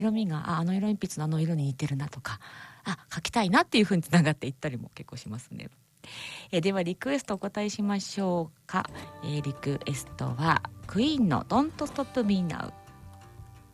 色味があの色鉛筆のあの色に似てるなとか、描きたいなっていう風につながっていったりも結構しますね。ではリクエストお答えしましょうか。リクエストはクイーンの Don't Stop Me Now